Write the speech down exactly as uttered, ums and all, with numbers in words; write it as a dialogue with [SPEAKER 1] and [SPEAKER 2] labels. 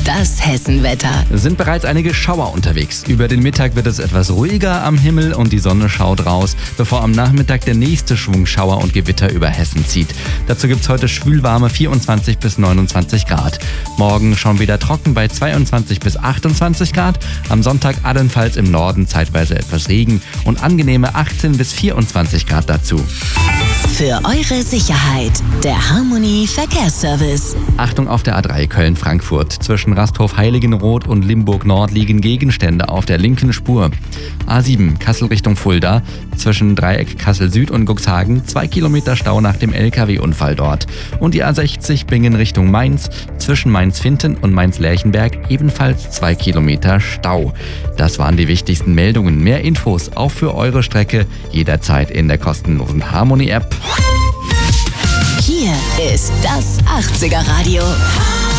[SPEAKER 1] Das Hessenwetter.
[SPEAKER 2] Es sind bereits einige Schauer unterwegs. Über den Mittag wird es etwas ruhiger am Himmel und die Sonne schaut raus, bevor am Nachmittag der nächste Schwung Schauer und Gewitter über Hessen zieht. Dazu gibt es heute schwülwarme vierundzwanzig bis neunundzwanzig Grad. Morgen schon wieder trocken bei zweiundzwanzig bis achtundzwanzig Grad. Am Sonntag allenfalls im Norden zeitweise etwas Regen und angenehme achtzehn bis vierundzwanzig Grad dazu.
[SPEAKER 1] Für eure Sicherheit, der Harmony Verkehrsservice.
[SPEAKER 2] Achtung auf der A drei Köln-Frankfurt. Zwischen Rasthof-Heiligenroth und Limburg-Nord liegen Gegenstände auf der linken Spur. A sieben Kassel Richtung Fulda. Zwischen Dreieck Kassel-Süd und Cuxhagen zwei Kilometer Stau nach dem L K W-Unfall dort. Und die A sechzig Bingen Richtung Mainz. Zwischen Mainz-Finten und Mainz-Lerchenberg ebenfalls zwei Kilometer Stau. Das waren die wichtigsten Meldungen. Mehr Infos auch für eure Strecke jederzeit in der kostenlosen Harmony-App.
[SPEAKER 1] Hier ist das achtziger Radio.